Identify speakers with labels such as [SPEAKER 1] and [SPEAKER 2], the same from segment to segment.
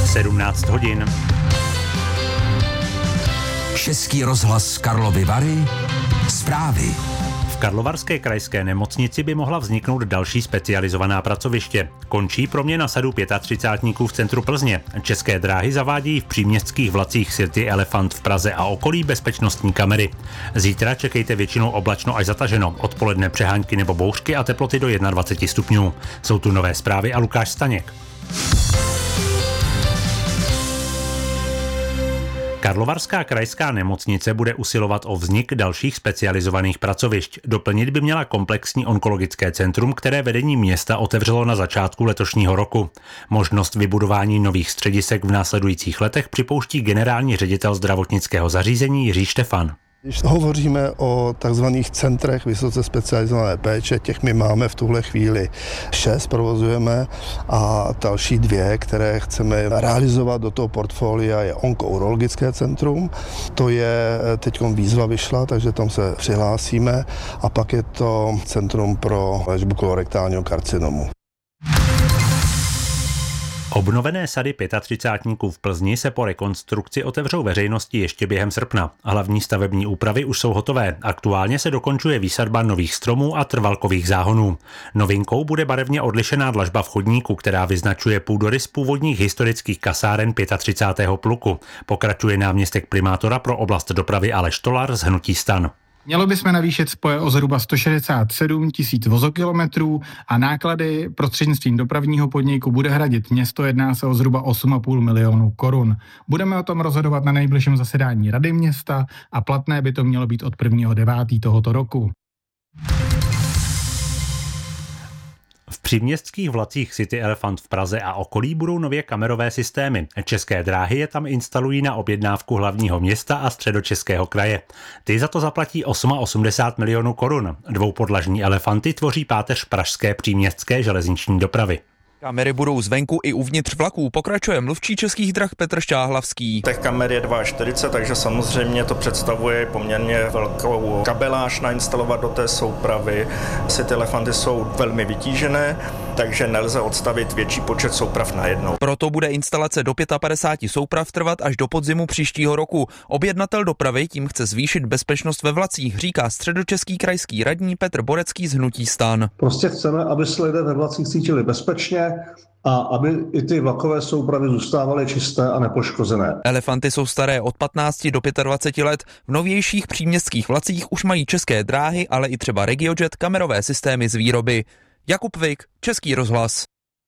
[SPEAKER 1] 17 hodin.
[SPEAKER 2] Český rozhlas Karlovy Vary. Zprávy.
[SPEAKER 1] V Karlovarské krajské nemocnici by mohla vzniknout další specializovaná pracoviště. Končí proměna sadu 35 v centru Plzně. České dráhy zavádějí v příměstských vlacích City Elephant v Praze a okolí bezpečnostní kamery. Zítra čekejte většinou oblačno až zataženo, odpoledne přehánky nebo bouřky a teploty do 21 stupňů. Jsou tu nové zprávy a Lukáš Staněk. Karlovarská krajská nemocnice bude usilovat o vznik dalších specializovaných pracovišť. Doplnit by měla komplexní onkologické centrum, které vedení města otevřelo na začátku letošního roku. Možnost vybudování nových středisek v následujících letech připouští generální ředitel zdravotnického zařízení Jiří Štefan.
[SPEAKER 3] Když hovoříme o takzvaných centrech vysoce specializované péče, těch my máme v tuhle chvíli 6, provozujeme, a další 2, které chceme realizovat do toho portfolia, je onkourologické centrum. To je teď výzva vyšla, takže tam se přihlásíme, a pak je to centrum pro léčbu kolorektálního karcinomu.
[SPEAKER 1] Obnovené sady 35 v Plzni se po rekonstrukci otevřou veřejnosti ještě během srpna. Hlavní stavební úpravy už jsou hotové. Aktuálně se dokončuje výsadba nových stromů a trvalkových záhonů. Novinkou bude barevně odlišená dlažba v chodníku, která vyznačuje půdorys původních historických kasáren 35. pluku. Pokračuje náměstek primátora pro oblast dopravy Aleš Tolar z hnutí STAN.
[SPEAKER 4] Mělo bychom navýšit spoje o zhruba 167 000 vozokilometrů a náklady prostřednictvím dopravního podniku bude hradit město, jedná se o zhruba 8,5 milionu korun. Budeme o tom rozhodovat na nejbližším zasedání Rady města a platné by to mělo být od 1.9. tohoto roku.
[SPEAKER 1] V příměstských vlacích City Elephant v Praze a okolí budou nově kamerové systémy. České dráhy je tam instalují na objednávku hlavního města a Středočeského kraje. Ty za to zaplatí 88 milionů korun. Dvoupodlažní elefanty tvoří páteř pražské příměstské železniční dopravy.
[SPEAKER 5] Kamery budou zvenku i uvnitř vlaků, pokračuje mluvčí Českých drah Petr Šťáhlavský.
[SPEAKER 6] Těch kamer je 42, takže samozřejmě to představuje poměrně velkou kabeláž nainstalovat do té soupravy. City Elefanty jsou velmi vytížené, takže nelze odstavit větší počet souprav najednou.
[SPEAKER 5] Proto bude instalace do 55 souprav trvat až do podzimu příštího roku. Objednatel dopravy tím chce zvýšit bezpečnost ve vlacích, říká středočeský krajský radní Petr Borecký z hnutí STAN.
[SPEAKER 7] Prostě chceme, aby se lidé ve vlacích cítili bezpečně a aby i ty vlakové soupravy zůstávaly čisté a nepoškozené.
[SPEAKER 5] Elefanty jsou staré od 15 do 25 let. V novějších příměstských vlacích už mají České dráhy, ale i třeba RegioJet kamerové systémy z výroby. Jakub Vik, Český rozhlas.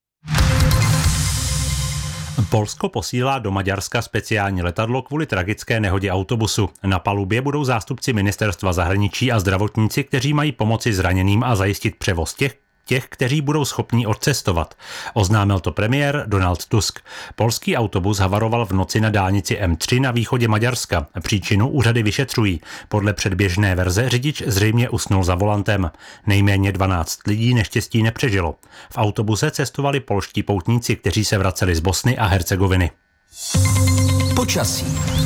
[SPEAKER 1] Polsko posílá do Maďarska speciální letadlo kvůli tragické nehodě autobusu. Na palubě budou zástupci ministerstva zahraničí a zdravotníci, kteří mají pomoci zraněným a zajistit převoz těch, kteří budou schopní odcestovat. Oznámil to premiér Donald Tusk. Polský autobus havaroval v noci na dálnici M3 na východě Maďarska. Příčinu úřady vyšetřují. Podle předběžné verze řidič zřejmě usnul za volantem. Nejméně 12 lidí neštěstí nepřežilo. V autobuse cestovali polští poutníci, kteří se vraceli z Bosny a Hercegoviny.
[SPEAKER 2] Počasí.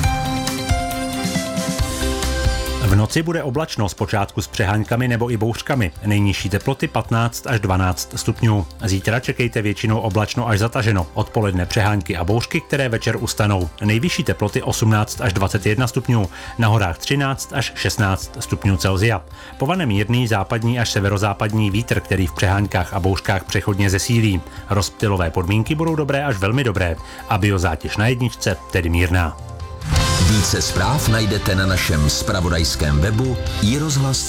[SPEAKER 1] V noci bude oblačno, zpočátku s přeháňkami nebo i bouřkami. Nejnižší teploty 15 až 12 stupňů. Zítra čekejte většinou oblačno až zataženo. Odpoledne přehánky a bouřky, které večer ustanou. Nejvyšší teploty 18 až 21 stupňů. Na horách 13 až 16 stupňů Celsia. Povane mírný západní až severozápadní vítr, který v přeháňkách a bouřkách přechodně zesílí. Rozptylové podmínky budou dobré až velmi dobré. A biozátěž na jedničce tedy mírná.
[SPEAKER 2] Více zpráv najdete na našem zpravodajském webu iRozhlas.